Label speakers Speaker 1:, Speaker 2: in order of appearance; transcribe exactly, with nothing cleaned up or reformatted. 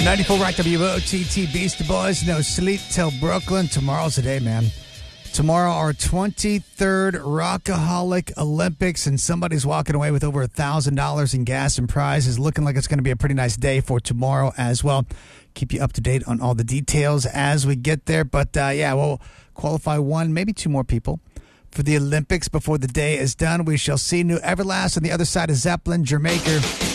Speaker 1: ninety-four Rock W O T T Beastie Boys. No sleep till Brooklyn. Tomorrow's the day, man. Tomorrow, our twenty-third Rockaholic Olympics, and somebody's walking away with over one thousand dollars in gas and prizes. Looking like it's going to be a pretty nice day for tomorrow as well. Keep you up to date on all the details as we get there. But, uh, yeah, we'll qualify one, maybe two more people for the Olympics before the day is done. We shall see. New Everlast on the other side of Zeppelin, Jamaica.